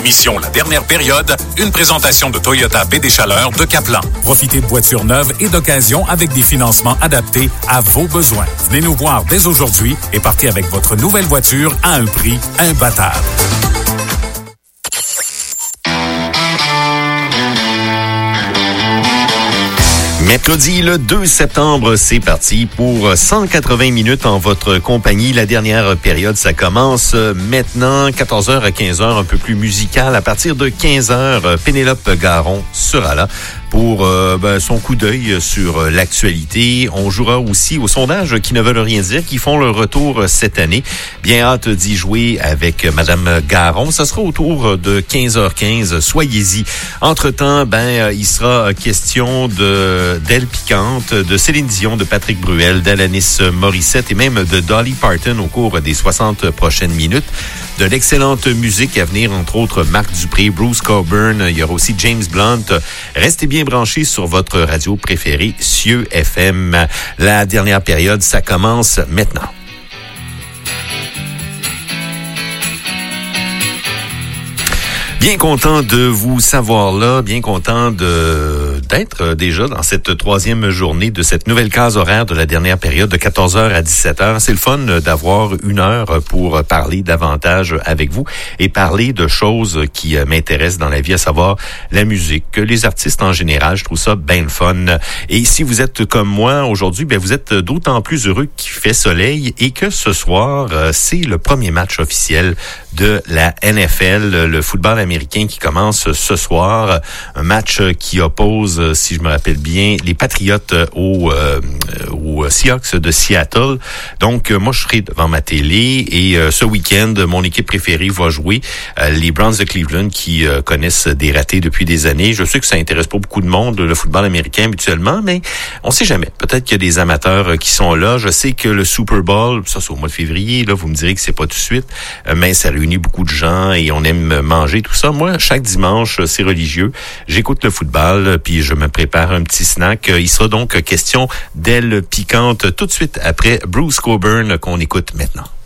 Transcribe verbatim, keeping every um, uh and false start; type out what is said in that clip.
l'émission La Dernière Période, une présentation de Toyota Baie des Chaleurs de Caplan. Profitez de voitures neuves et d'occasion avec des financements adaptés à vos besoins. Venez nous voir dès aujourd'hui et partez avec votre nouvelle voiture à un prix imbattable. Mercredi, le deux septembre, c'est parti pour cent quatre-vingts minutes en votre compagnie. La dernière période, ça commence maintenant, quatorze heures à quinze heures, un peu plus musical. À partir de quinze heures, Pénélope Garon sera là pour euh, ben, son coup d'œil sur l'actualité. On jouera aussi aux sondages qui ne veulent rien dire, qui font leur retour cette année. Bien hâte d'y jouer avec Madame Garon. Ça sera autour de quinze heures quinze. Soyez-y. Entre-temps, ben il sera question de d'Elle Piquante, de Céline Dion, de Patrick Bruel, d'Alanis Morissette et même de Dolly Parton au cours des soixante prochaines minutes. De l'excellente musique à venir, entre autres Marc Dupré, Bruce Cockburn, il y aura aussi James Blunt. Restez bien branchés sur votre radio préférée, Cieux F M. La dernière période, ça commence maintenant. Bien content de vous savoir là, bien content de d'être déjà dans cette troisième journée de cette nouvelle case horaire de la dernière période de quatorze heures à dix-sept heures. C'est le fun d'avoir une heure pour parler davantage avec vous et parler de choses qui m'intéressent dans la vie, à savoir la musique, les artistes en général. Je trouve ça bien le fun. Et si vous êtes comme moi aujourd'hui, ben vous êtes d'autant plus heureux qu'il fait soleil et que ce soir, c'est le premier match officiel de la N F L, le football américain qui commence ce soir. Un match qui oppose, si je me rappelle bien, les Patriots aux, euh, aux Seahawks de Seattle. Donc, moi, je serai devant ma télé et euh, ce week-end, mon équipe préférée va jouer, euh, les Browns de Cleveland qui euh, connaissent des ratés depuis des années. Je sais que ça intéresse pas beaucoup de monde, le football américain habituellement, mais on sait jamais. Peut-être qu'il y a des amateurs qui sont là. Je sais que le Super Bowl, ça c'est au mois de février, là, vous me direz que c'est pas tout de suite, mais ça réunit beaucoup de gens et on aime manger, tout ça. Moi, chaque dimanche, c'est religieux. J'écoute le football, puis je me prépare un petit snack. Il sera donc question d'Elle Piquante tout de suite après Bruce Cockburn qu'on écoute maintenant.